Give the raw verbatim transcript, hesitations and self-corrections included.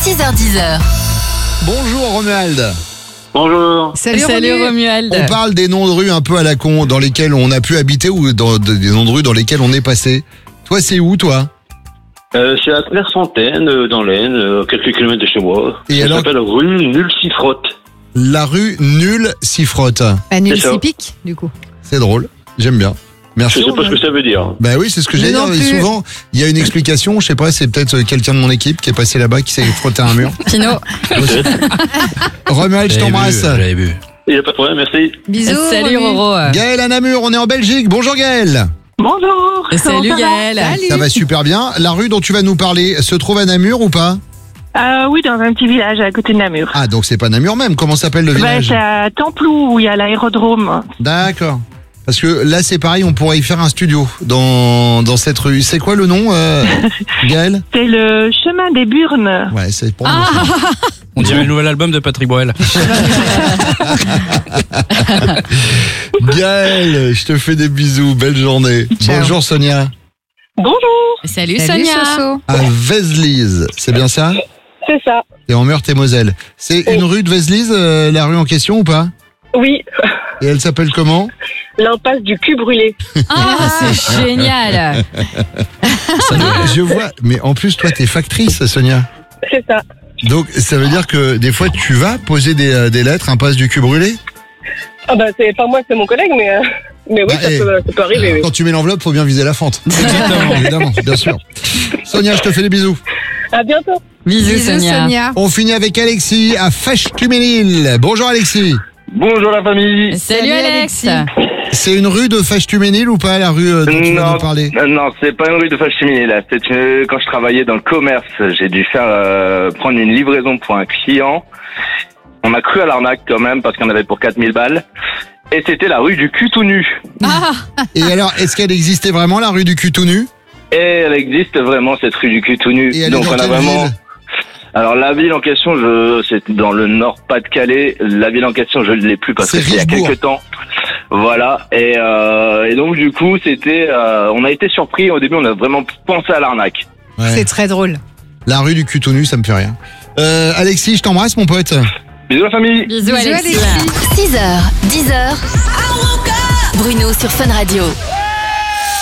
six heures dix. Bonjour Romuald. Bonjour. Salut, Salut Romuald. Romuald. On parle des noms de rues un peu à la con dans lesquels on a pu habiter ou dans, des noms de rues dans lesquels on est passé. Toi, c'est où, toi? Euh, c'est à Clairefontaine, euh, dans l'Aisne, euh, quelques kilomètres de chez moi. Et Ça alors s'appelle rue Nulle-Cifrotte. La rue Nulle s'y frotte. À nul C'est ça. s'y pique, du coup. C'est drôle, j'aime bien. Merci. Je sais pas ce que ça veut dire. Bah oui, c'est ce que Mais j'ai dit. non Et plus. souvent, il y a une explication. Je sais pas, c'est peut-être quelqu'un de mon équipe qui est passé là-bas, qui s'est frotté à un mur. Pino. Romuald, je J'avais t'embrasse. bu, J'avais bu. Il n'y a pas de problème, merci. Bisous. Salut Romu. Roro. Gaël à Namur, on est en Belgique. Bonjour Gaël. Bonjour. Salut Comment ça va? Gaël. Salut. Ça va super bien. La rue dont tu vas nous parler se trouve à Namur ou pas? Euh, oui, dans un petit village à côté de Namur. Ah, donc c'est pas Namur même. Comment s'appelle le Bah, village? c'est à Templou où il y a l'aérodrome. D'accord. Parce que là, c'est pareil, on pourrait y faire un studio dans, dans cette rue. C'est quoi le nom, euh, Gaël? C'est le chemin des Burnes. Ouais, c'est pour Ah. moi. On dirait le nouvel album de Patrick Boel. Gaël, je te fais des bisous. Belle journée. Ciao. Bonjour Sonia. Bonjour, Salut, Salut Sonia. Soso. À Vézelise, c'est bien ça? c'est ça. Et en Meurthe-et-Moselle. C'est une rue de Vézelise, euh, la rue en question ou pas? Oui, Et elle s'appelle comment? l'impasse du cul brûlé. Ah, c'est génial. Je vois, mais en plus, toi, t'es factrice, Sonia. C'est ça. Donc, ça veut dire que des fois, tu vas poser des, euh, des lettres, impasse du cul brûlé? Ah bah c'est pas moi, c'est mon collègue, mais, euh, mais oui, Bah, ça, eh, peut, ça peut arriver. Oui. Quand tu mets l'enveloppe, faut bien viser la fente. Exactement, évidemment, bien sûr. Sonia, je te fais des bisous. À bientôt. Bisous, Bisous Sonia. Sonia. On finit avec Alexis à Fâche-Tuménil. Bonjour Alexis. Bonjour la famille. Salut, Salut, Alex. Alexis. C'est une rue de Fâche-Tuménil ou pas, la rue euh, dont tu vas nous parler? euh, non, c'est pas une rue de Fâche-Tuménil, là. C'est une- quand je travaillais dans le commerce, j'ai dû faire euh, prendre une livraison pour un client. On a cru à l'arnaque quand même parce qu'on avait pour quatre mille balles. Et c'était la rue du cul tout nu. Ah, Et alors, est-ce qu'elle existait vraiment, la rue du cul tout nu? Et elle existe vraiment cette rue du cul tout nu. Et elle Donc est dans on a quelle vraiment. ville? Alors la ville en question, je c'est dans le Nord Pas-de-Calais. La ville en question, je ne l'ai plus parce que C'est c'est il y a Richebourg. quelques temps. Voilà. Et, euh, et donc du coup, c'était, euh, on a été surpris. Au début, on a vraiment pensé à l'arnaque. Ouais. C'est très drôle. La rue du cul tout nu, ça me fait rien. Euh, Alexis, je t'embrasse, mon pote. Bisous la famille. bisous, Bisous, Alexis. Alexis. six heures dix. Bruno sur Fun Radio.